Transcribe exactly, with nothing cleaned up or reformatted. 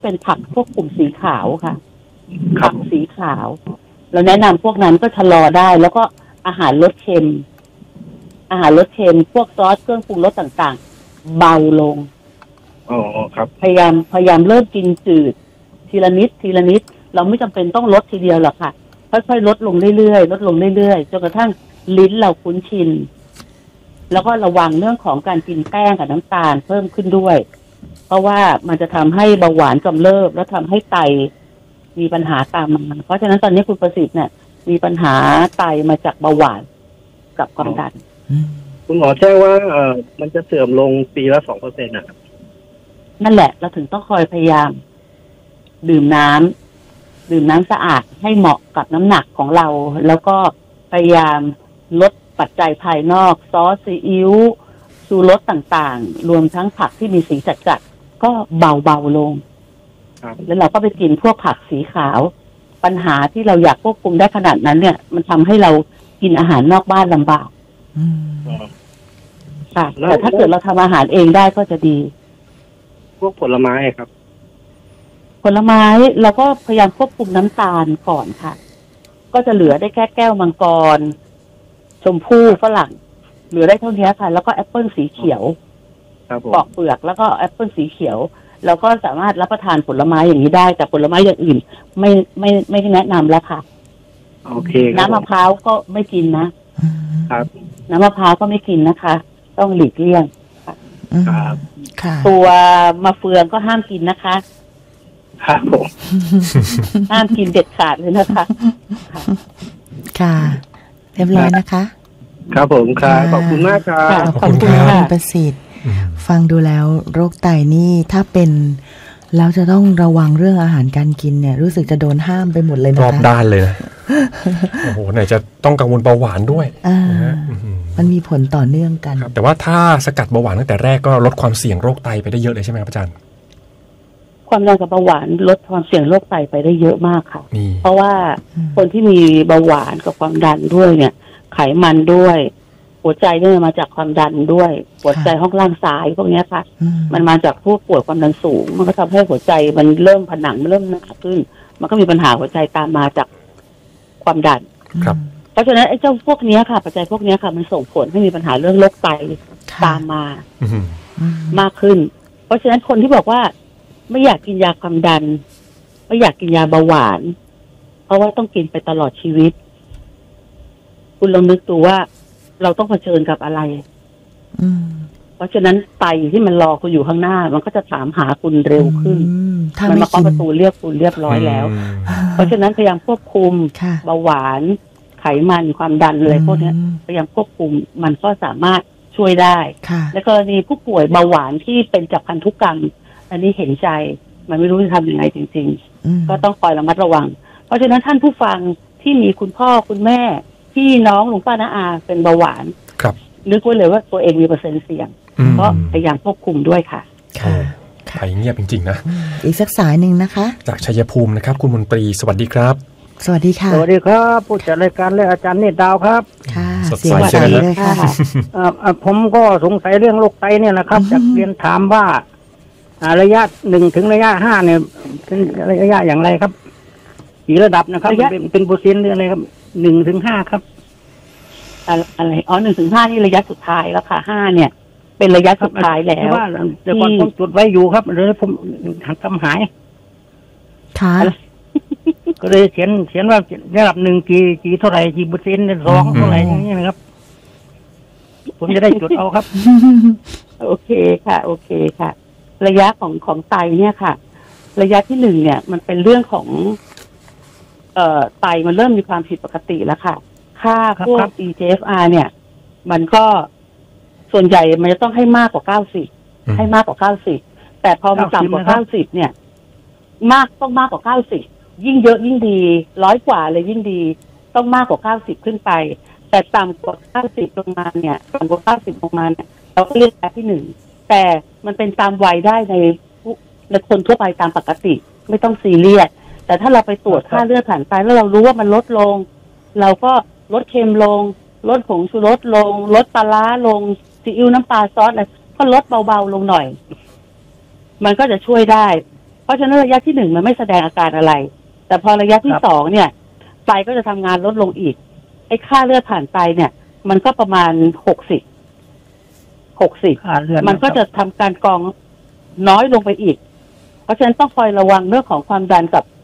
เป็นผักพวกกลุ่มสีขาวค่ะผักสีขาวเราแนะนำพวกนั้นก็ชะลอได้แล้วก็อาหารลดเค็มอาหารลดเค็มพวกซอสเครื่องปรุงรสต่างๆเบาลงอ๋อครับพยายามพยายามเริ่มกินจืดทีละนิดทีละนิดเราไม่จำเป็นต้องลดทีเดียวหรอกค่ะค่อยๆลดลงเรื่อยๆลดลงเรื่อยๆจนกระทั่งลิ้นเราคุ้นชินแล้วก็ระวังเรื่องของการกินแป้งกับน้ำตาลเพิ่มขึ้นด้วยเพราะว่ามันจะทำให้เบาหวานกำเริบแล้วทำให้ไตมีปัญหาตามมาเพราะฉะนั้นตอนนี้คุณประสิทธิ์เนี่ยมีปัญหาไตมาจากเบาหวานกับความดันคุณหมอแจ้งว่าเออมันจะเสื่อมลงปีละสองเปอร์เซ็นต์นะครับนั่นแหละเราถึงต้องคอยพยายามดื่มน้ำดื่มน้ำสะอาดให้เหมาะกับน้ำหนักของเราแล้วก็พยายามลดปัจจัยภายนอกซอสซีอิ๊วชูรสต่างๆรวมทั้งผักที่มีสีจัดๆก็เบาๆลงแล้วเราก็ไปกินพวกผักสีขาวปัญหาที่เราอยากควบคุมได้ขนาดนั้นเนี่ยมันทำให้เรากินอาหารนอกบ้านลำบากค่ะแต่ถ้าเกิดเราทำอาหารเองได้ก็จะดีพวกผลไม้ครับผลไม้เราก็พยายามควบคุมน้ำตาลก่อนค่ะก็จะเหลือได้แค่แก้วมังกรชมพู่ฝรั่งเหลือได้เท่านี้ค่ะแล้วก็แอปเปิลสีเขียวปอกเปลือกแล้วก็แอปเปิลสีเขียวเราก็สามารถรับประทานผลไม้อย่างนี้ได้แต่ผลไม้อย่างอื่นไม่ไม่ไม่แนะนำแล้วค่ะโอเคน้ำมะพร้าวก็ไม่กินนะครับน้ำมะพร้าวก็ไม่กินนะคะต้องหลีกเลี่ยงครับตัวมะเฟืองก็ห้ามกินนะคะครับผมห้ามกินเด็ดขาดเลยนะคะค่ะเรียบร้อยนะคะครับผมครับขอบคุณมากครับขอบคุณค่ะคุณประสิทธิ์ฟังดูแล้วโรคไตนี่ถ้าเป็นแล้วจะต้องระวังเรื่องอาหารการกินเนี่ยรู้สึกจะโดนห้ามไปหมดเลยนะคะรอบด้านเลยนะโอ้โหไหนจะต้องกังวลเบาหวานด้วยมันมีผลต่อเนื่องกันแต่ว่าถ้าสกัดเบาหวานตั้งแต่แรกก็ลดความเสี่ยงโรคไตไปได้เยอะเลยใช่ไหมครับอาจารย์ความดันกับเบาหวานลดความเสี่ยงโรคไตไปได้เยอะมากค่ะเพราะว่าคนที่มีเบาหวานกับความดันด้วยเนี่ยไขมันด้วยหัวใจเนี่ยมาจากความดันด้วยหัวใจห้องล่างซ้ายพวกนี้ค่ะมันมาจากผู้ป่วยความดันสูงมันก็ทำให้หัวใจมันเริ่มผนังเริ่มหนาขึ้นมันก็มีปัญหาหัวใจตามมาจากความดันครับเพราะฉะนั้นไอ้เจ้าพวกนี้ค่ะปัจจัยพวกนี้ค่ะมันส่งผลให้มีปัญหาเรื่องโรคไตตามมามากขึ้นเพราะฉะนั้นคนที่บอกว่าไม่อยากกินยาความดันไม่อยากกินยาเบาหวานเพราะว่าต้องกินไปตลอดชีวิตคุณลองนึกดูว่าเราต้องเผชิญกับอะไรเพราะฉะนั้นไตที่มันรอคุณอยู่ข้างหน้ามันก็จะถามหาคุณเร็วขึ้นมันมาเคาะประตูเรียกคุณเรียบร้อยแล้วเพราะฉะนั้นพยายามควบคุมเบาหวานไขมันความดันอะไรพวกนี้พยายามควบคุมมันก็สามารถช่วยได้ในกรณีผู้ป่วยเบาหวานที่เป็นจากพันธุกรรมอันนี้เห็นใจมันไม่รู้จะทำยังไงจริงๆก็ต้องคอยระมัดระวังเพราะฉะนั้นท่านผู้ฟังที่มีคุณพ่อคุณแม่พี่น้องลุงป้าน้าอาเป็นเบาหวานครับนึกไว้เลยว่าตัวเองมีเปอร์เซ็นต์เสี่ยงก็พยายามควบคุมด้วยค่ะค่ะไปเงียบจริงๆนะอีกสักสายหนึ่งนะคะจากชัยภูมินะครับคุณมนตรีสวัสดีครับสวัสดีค่ะสวัสดีครับผู้จัดรายการและอาจารย์เนตรดาวครับค่ะสดใสใช่ไหมเลยค่ะผมก็สงสัยเรื่องโรคไตเนี่ยนะครับอยากเรียนถามว่าระยะหนึ่งถึงระยะห้าเนี่ยเป็นระยะอย่างไรครับกี่ระดับนะครับเป็นเป็นเปอร์เซ็นต์หรืออะไรครับหนึ่งถึงห้าครับอะไรอ๋อหนึ่งถึงห้านี่ระยะสุดท้ายแล้วค่ะห้าเนี่ยเป็นระยะสุดท้ายแล้วว่าแต่ก่อนผมจดไว้อยู่ครับเลยผมหักทำหายค่ะก็เลยเขียนเขียนว่าระดับหนึ่งกี่กี่เท่าไหร่กี่เปอร์เซ็นต์สองเท่าไหร่อย่างนี้นะครับผมจะได้จดเอาครับโอเคค่ะโอเคค่ะระยะของของไตเนี่ยค่ะระยะที่หนึ่งเนี่ยมันเป็นเรื่องของเอ่อไตมันเริ่มมีความผิดปกติแล้วค่ะค่าพวก อี จี เอฟ อาร์ เนี่ยมันก็ส่วนใหญ่มันจะต้องให้มากกว่าเก้าสิบให้มากกว่าเก้าสิบแต่พอมันต่ำกว่าเก้าสิบเนี่ยมากต้องมากกว่าเก้าสิบยิ่งเยอะยิ่งดีร้อยกว่าเลยยิ่งดีต้องมากกว่าเก้าสิบขึ้นไปแต่ต่ำกว่าเก้าสิบลงมาเนี่ยต่ำกว่าเก้าสิบลงมาเนี่ยเราก็เรียกระยะที่หนึ่งแต่มันเป็นตามวัยได้ในในคนทั่วไปตามปกติไม่ต้องซีเรียสแต่ถ้าเราไปตรวจค่าเลือดผ่านไตแล้วเรารู้ว่ามันลดลงเราก็ลดเค็มลงลดผงชูรสลงลดปลาร้าลงซีอิ๊วน้ำปลาซอสอะไรก็ลดเบาๆลงหน่อยมันก็จะช่วยได้เพราะฉะนั้นระยะที่หนึ่งมันไม่แสดงอาการอะไรแต่พอระยะที่สองเนี่ยไตก็จะทำงานลดลงอีกไอ้ค่าเลือดผ่านไตเนี่ยมันก็ประมาณหกสิบหกสิบมันก็จะทำการกรองน้อยลงไปอีกเพราะฉะนั้นต้องคอยระวังเรื่องของความดันกับ